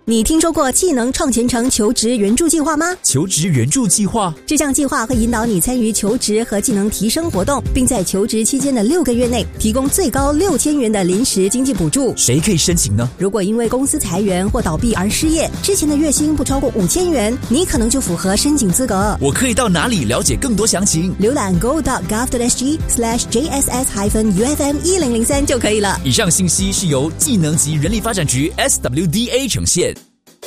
你听说过技能创前程求职援助计划吗？ 求职援助计划？ 这项计划会引导你参与求职和技能提升活动，并在求职期间的6个月内提供最高6000元的临时经济补助。 谁可以申请呢？ 如果因为公司裁员或倒闭而失业，之前的月薪不超过5000元，你可能就符合申请资格。 我可以到哪里了解更多详情？ 浏览 go.gov.sg/JSS-UFM1003 就可以了。 以上信息是由技能及人力发展局 SWDA 呈现。